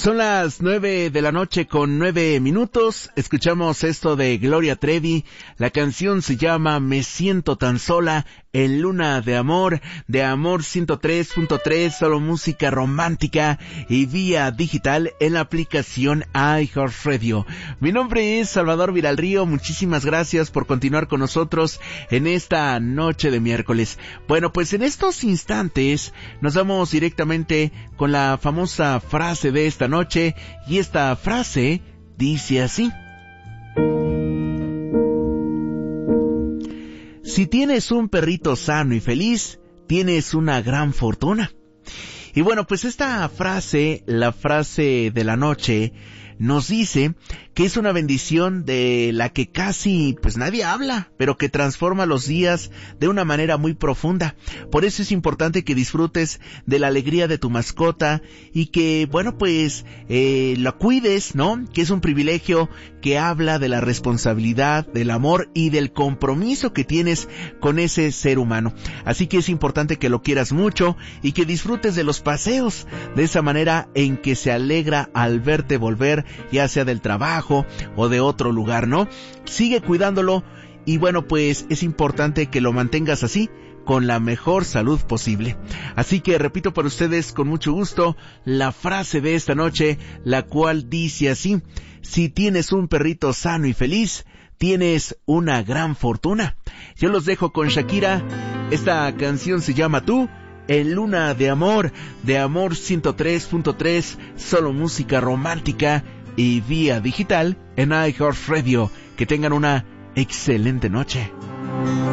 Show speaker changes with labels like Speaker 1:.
Speaker 1: Son las 9:09 p.m. Escuchamos esto de Gloria Trevi. La canción se llama Me siento tan sola en Luna de Amor 103.3, solo música romántica y vía digital en la aplicación iHeartRadio. Mi nombre es Salvador Viralrío. Muchísimas gracias por continuar con nosotros en esta noche de miércoles. Bueno, pues en estos instantes nos vamos directamente con la famosa frase de esta noche, y esta frase dice así: si tienes un perrito sano y feliz, tienes una gran fortuna. Y bueno, pues esta frase, la frase de la noche, nos dice que es una bendición de la que casi pues nadie habla, pero que transforma los días de una manera muy profunda. Por eso es importante que disfrutes de la alegría de tu mascota y que, bueno, pues la cuides, ¿no? Que es un privilegio que habla de la responsabilidad, del amor y del compromiso que tienes con ese ser humano. Así que es importante que lo quieras mucho y que disfrutes de los paseos de esa manera en que se alegra al verte volver, ya sea del trabajo o de otro lugar, ¿no? Sigue cuidándolo y bueno, pues es importante que lo mantengas así, con la mejor salud posible. Así que repito para ustedes con mucho gusto la frase de esta noche, la cual dice así: si tienes un perrito sano y feliz, tienes una gran fortuna. Yo los dejo con Shakira. Esta canción se llama Tú, en Luna de Amor 103.3, solo música romántica y vía digital en iHeartRadio. Que tengan una excelente noche.